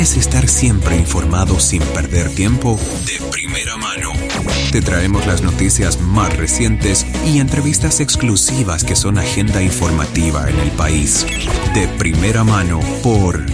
quieres estar siempre informado sin perder tiempo, de primera mano. Te traemos las noticias más recientes y entrevistas exclusivas que son agenda informativa en el país. De primera mano por